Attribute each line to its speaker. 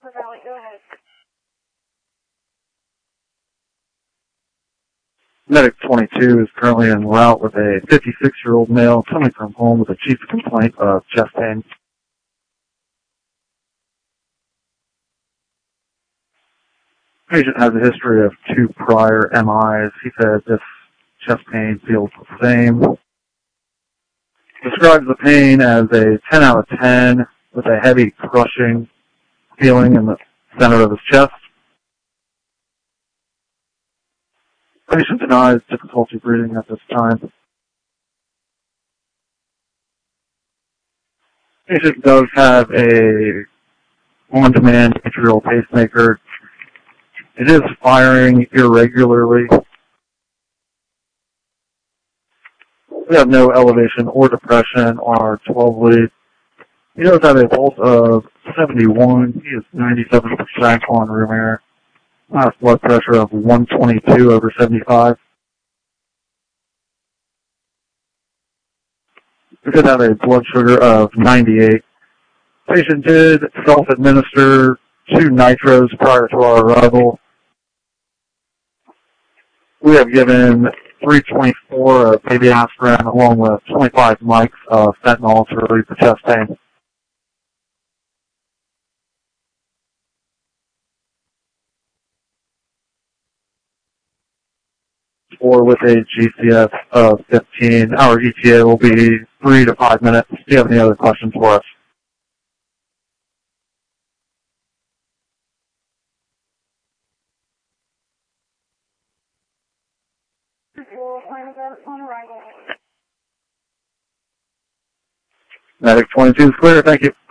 Speaker 1: Valley, go ahead.
Speaker 2: Medic 22 is currently en route with a 56-year-old male coming from home with a chief complaint of chest pain. Patient has a history of 2 prior MIs. He said this chest pain feels the same. Describes the pain as a 10 out of 10 with a heavy crushing feeling in the center of his chest. Patient denies difficulty breathing at this time. Patient does have a on-demand atrial pacemaker. It is firing irregularly. We have no elevation or depression on our 12 lead. He does have a pulse of 71. He is 97% on room air. Last blood pressure of 122 over 75. We did have a blood sugar of 98. Patient did self-administer 2 nitros prior to our arrival. We have given 324 of baby aspirin along with 25 mics of fentanyl to relieve the chest pain. Or with a GCS of 15. Our ETA will be 3 to 5 minutes. Do you have any other questions for us?
Speaker 1: We'll find out on arrival.
Speaker 2: Medic 22 is clear. Thank you.